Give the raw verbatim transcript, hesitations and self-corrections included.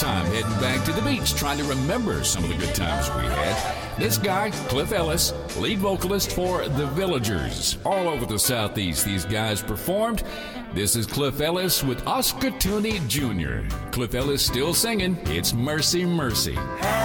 time heading back to the beach, trying to remember some of the good times we had. This guy, Cliff Ellis, lead vocalist for The Villagers. All over the Southeast, these guys performed. This is Cliff Ellis with Oscar Tooney Junior Cliff Ellis still singing, It's Mercy, Mercy.